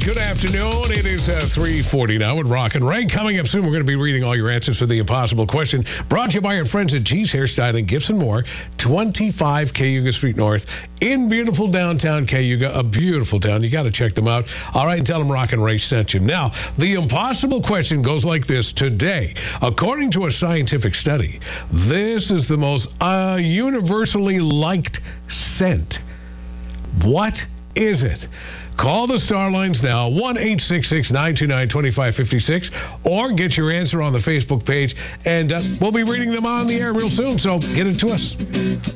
Good afternoon. It is 3:40 now with Rock and Ray. Coming up soon, we're going to be reading all your answers for the impossible question. Brought to you by our friends at G's Hairstyling, Gifts and More, 25 Cayuga Street North in beautiful downtown Cayuga. A beautiful town. You got to check them out. All right, and tell them Rock and Ray sent you. Now, the impossible question goes like this. Today, according to a scientific study, this is the most universally liked scent. What is it? Call the Star Lines now, 1-866-929-2556, or get your answer on the Facebook page, and we'll be reading them on the air real soon, so get it to us.